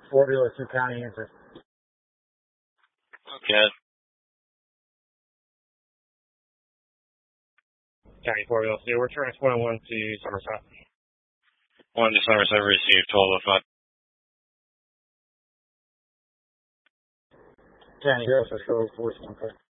Fort Wheeler, Sioux County answer. Okay. County, Fort Wheeler, Sioux. We're turning 21 to Somerset. 1 to Somerset, received 1205. County, 06, 414.